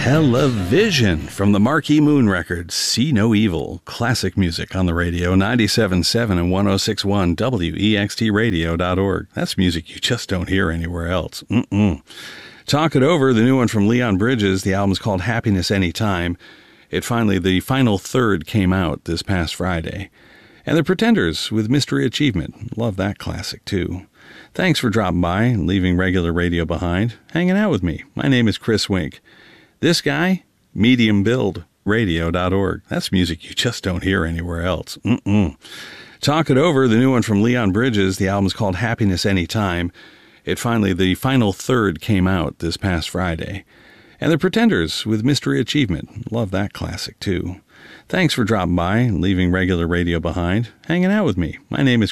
Television from the Marquee Moon Records, See No Evil, classic music on the radio, 97.7 and 106.1 WEXTradio.org. That's music you just don't hear anywhere else. Talk It Over, the new one from Leon Bridges. The album's called Happiness Anytime. The final third came out this past Friday. And The Pretenders with Mystery Achievement. Love that classic, too. Thanks for dropping by and leaving regular radio behind, hanging out with me. My name is Chris Wink. This guy, MediumBuildRadio.org. That's music you just don't hear anywhere else. Talk It Over, the new one from Leon Bridges. The album's called Happiness Anytime. The final third came out this past Friday. And The Pretenders with Mystery Achievement. Love that classic, too. Thanks for dropping by and leaving regular radio behind, hanging out with me. My name is